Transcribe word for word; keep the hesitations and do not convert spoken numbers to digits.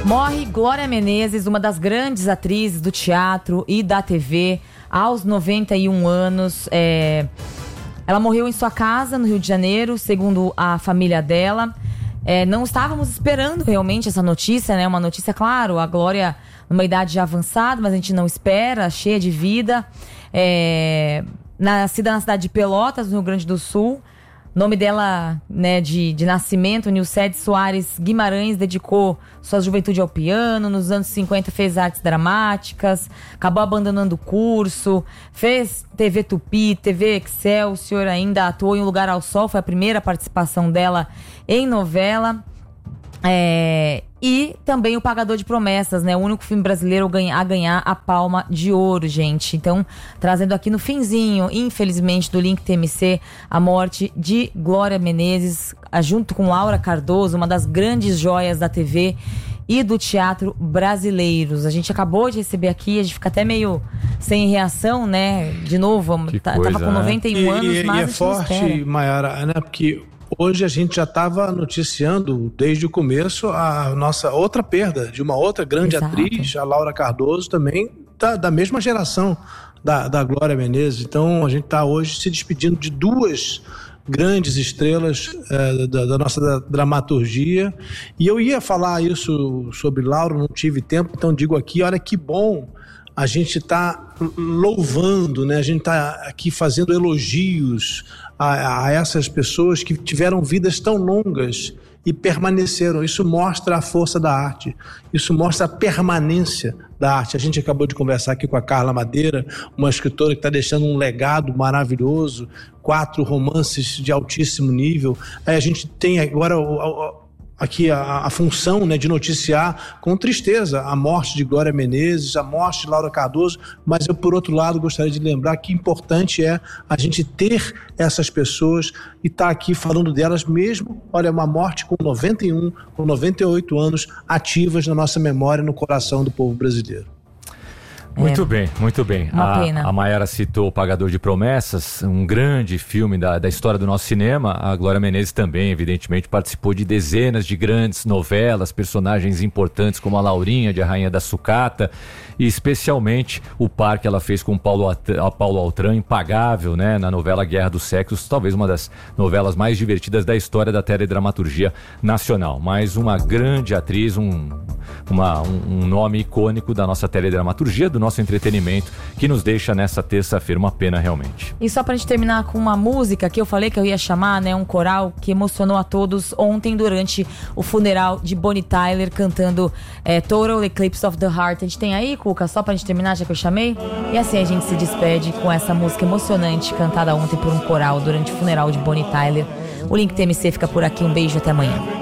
Morre Glória Menezes, uma das grandes atrizes do teatro e da T V, aos noventa e um anos. É... Ela morreu em sua casa, no Rio de Janeiro, segundo a família dela. É, não estávamos esperando realmente essa notícia, né? Uma notícia, claro, a Glória numa idade já avançada, mas a gente não espera, cheia de vida. É... Nascida na cidade de Pelotas, no Rio Grande do Sul. Nome dela, né, de, de nascimento, Nilcede Soares Guimarães, dedicou sua juventude ao piano. Nos anos cinquenta fez artes dramáticas, acabou abandonando o curso, fez T V Tupi, T V Excelsior, ainda atuou em Um Lugar ao Sol, foi a primeira participação dela em novela. É, e também O Pagador de Promessas, né? O único filme brasileiro a ganhar a Palma de Ouro, gente. Então, trazendo aqui no finzinho, infelizmente, do Link T M C, a morte de Glória Menezes, junto com Laura Cardoso, uma das grandes joias da T V e do teatro brasileiros. A gente acabou de receber aqui, a gente fica até meio sem reação, né? De novo, que tá, coisa, tava com noventa e um né? anos, e, mas e é forte, Maiara, né? Porque hoje a gente já estava noticiando desde o começo a nossa outra perda de uma outra grande Exato. atriz, a Laura Cardoso, também da, da mesma geração da, da Glória Menezes. Então a gente está hoje se despedindo de duas grandes estrelas é, da, da nossa dramaturgia. E eu ia falar isso sobre Laura, não tive tempo, então digo aqui, olha que bom a gente está louvando, né? A gente está aqui fazendo elogios a, a essas pessoas que tiveram vidas tão longas e permaneceram. Isso mostra a força da arte, isso mostra a permanência da arte. A gente acabou de conversar aqui com a Carla Madeira, uma escritora que está deixando um legado maravilhoso, quatro romances de altíssimo nível. Aí a gente tem agora o, o aqui a, a função, né, de noticiar com tristeza a morte de Glória Menezes, a morte de Laura Cardoso, mas eu, por outro lado, gostaria de lembrar que importante é a gente ter essas pessoas e estar tá aqui falando delas mesmo, olha, uma morte com noventa e um, com noventa e oito anos, ativas na nossa memória, no coração do povo brasileiro. Muito É, bem, muito bem. Uma A, pena. a Maiara citou O Pagador de Promessas, um grande filme da, da história do nosso cinema. A Glória Menezes também, evidentemente, participou de dezenas de grandes novelas, personagens importantes como a Laurinha, de A Rainha da Sucata, e especialmente o par que ela fez com o Paulo, a Paulo Altran, impagável, né, na novela Guerra dos Sexos, talvez uma das novelas mais divertidas da história da teledramaturgia nacional. Mas uma grande atriz, um, uma, um, um nome icônico da nossa teledramaturgia, do nosso entretenimento, que nos deixa nessa terça-feira. Uma pena, realmente. E só pra gente terminar com uma música que eu falei que eu ia chamar, né? Um coral que emocionou a todos ontem durante o funeral de Bonnie Tyler, cantando é, Total Eclipse of the Heart. A gente tem aí, Cuca, só pra gente terminar, já que eu chamei? E assim a gente se despede com essa música emocionante cantada ontem por um coral durante o funeral de Bonnie Tyler. O Link T M C fica por aqui. Um beijo, até amanhã.